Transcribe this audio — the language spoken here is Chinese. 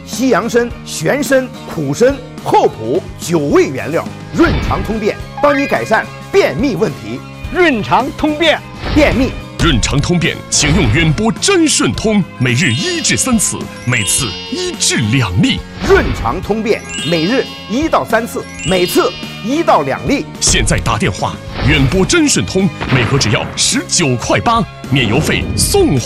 西洋参、玄参、苦参、厚朴9味原料，润肠通便，帮你改善便秘问题。 润肠通便， 便秘。 润肠通便，请用渊波真顺通，每日1至3次，每次1至2粒。 润肠通便，每日1到3次，每次1到2粒。 现在打电话，渊波真顺通，每盒只要19.8块，免邮费送货。